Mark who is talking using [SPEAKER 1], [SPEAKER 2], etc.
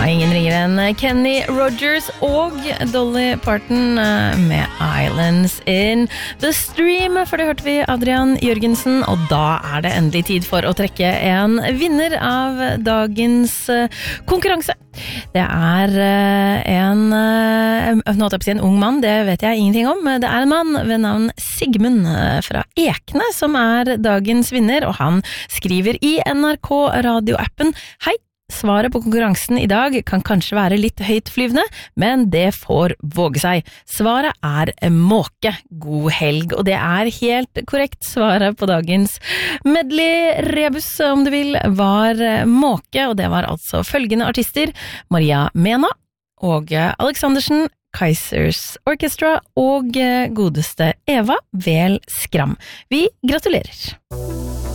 [SPEAKER 1] ingen ringere enn Kenny Rogers og Dolly Parton med Islands in the Stream. For det hørte vi Adrian Jørgensen, og da det endelig tid for å trekke en vinner av dagens konkurranse. Det en ung mann, det vet jeg ingenting om. Det en mann ved navn Sigmund fra Ekne som dagens vinner, og han skriver i NRK radioappen: Hei! Svaret på konkurransen i dag kan kanskje være litt høytflyvende, men det får våge seg. Svaret måke. God helg, og det helt korrekt. Svaret på dagens medley rebus, om du vil, var måke, og det var altså følgende artister: Maria Mena, Åge Aleksandersen, Kaizers Orchestra og godeste Eva Vel Skram. Vi gratulerer!